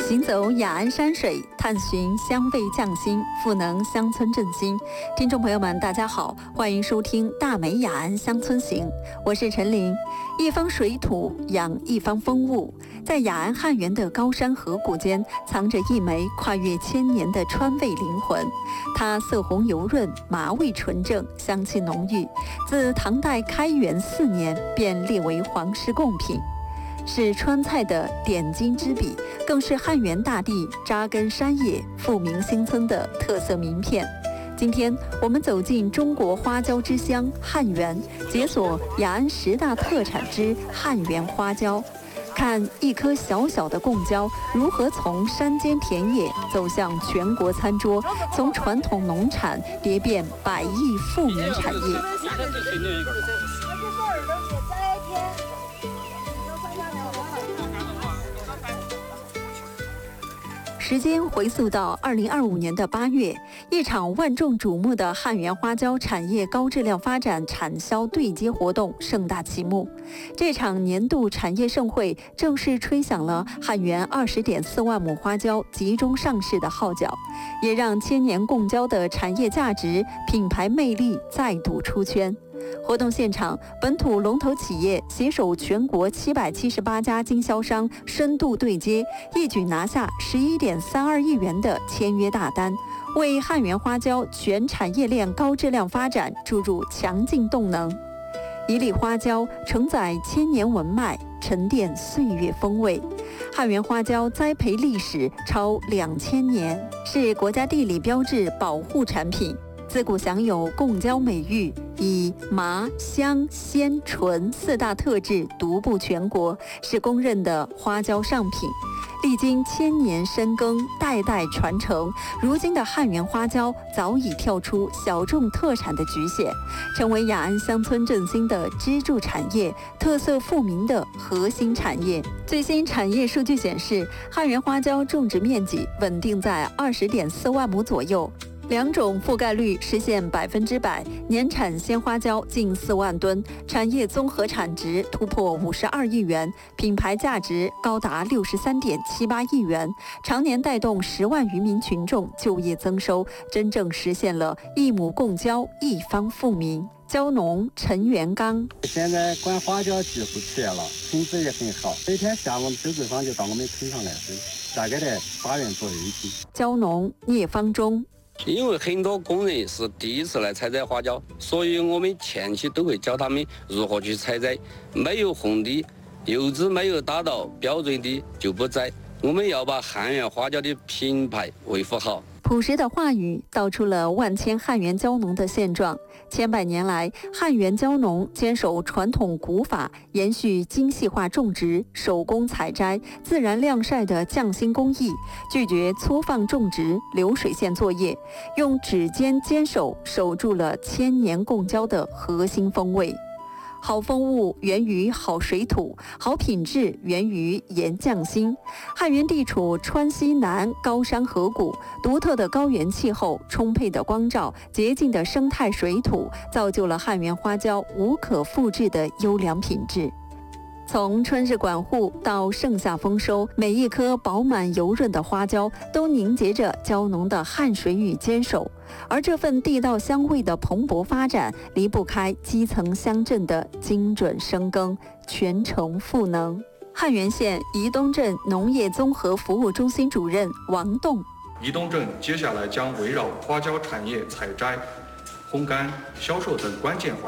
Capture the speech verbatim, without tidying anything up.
行走雅安山水，探寻香味匠心，赋能乡村振兴。听众朋友们，大家好，欢迎收听大美雅安乡村行，我是陈琳。一方水土养一方风物，在雅安汉源的高山河谷间，藏着一枚跨越千年的川味灵魂。它色红油润，麻味纯正，香气浓郁。自唐代开元四年便列为皇室贡品。是川菜的点睛之笔，更是汉源大地扎根山野、富民兴村的特色名片。今天我们走进中国花椒之乡汉源，解锁雅安十大特产之汉源花椒，看一颗小小的贡椒如何从山间田野走向全国餐桌，从传统农产蝶变百亿富民产业。时间回溯到二零二五年的八月，一场万众瞩目的汉源花椒产业高质量发展产销对接活动盛大启幕。这场年度产业盛会正式吹响了汉源二十点四万亩花椒集中上市的号角，也让千年贡椒的产业价值、品牌魅力再度出圈。活动现场，本土龙头企业携手全国七百七十八家经销商深度对接，一举拿下十一点三二亿元的签约大单，为汉源花椒全产业链高质量发展注入强劲动能。一粒花椒承载千年文脉，沉淀岁月风味。汉源花椒栽培历史超两千年，是国家地理标志保护产品。自古享有贡椒美誉，以麻、香、鲜、醇四大特质独步全国，是公认的花椒上品。历经千年深耕，代代传承，如今的汉源花椒早已跳出小众特产的局限，成为雅安乡村振兴的支柱产业，特色富民的核心产业。最新产业数据显示，汉源花椒种植面积稳定在二十点四万亩左右。两种覆盖率实现百分之百，年产鲜花椒近四万吨，产业综合产值突破五十二亿元，品牌价值高达六十三点七八亿元，常年带动十万余名群众就业增收，真正实现了一亩贡椒一方富民。椒农陈元刚， 现在管花椒几乎缺了，品质也很好，每天下午收购方就到我们村上来收，大概在八元左右一斤。 椒农聂方忠。 因为很多工人是第一次来采摘花椒，所以我们前期都会教他们如何去采摘。没有红的，油脂没有达到标准的就不摘。我们要把汉源花椒的品牌维护好。 朴实的话语道出了万千汉源椒农的现状。千百年来，汉源椒农坚守传统古法，延续精细化种植、手工采摘、自然晾晒的匠心工艺，拒绝粗放种植、流水线作业，用指尖坚守守住了千年贡椒的核心风味。好风物源于好水土，好品质源于严匠心。汉源地处川西南高山河谷，独特的高原气候、充沛的光照、洁净的生态水土，造就了汉源花椒无可复制的优良品质。从春日管护到盛夏丰收，每一颗饱满油润的花椒都凝结着椒农的汗水与坚守，而这份地道香味的蓬勃发展，离不开基层乡镇的精准深耕，全程赋能。汉源县宜东镇农业综合服务中心主任王栋， 宜东镇接下来将围绕花椒产业采摘、烘干、销售等关键环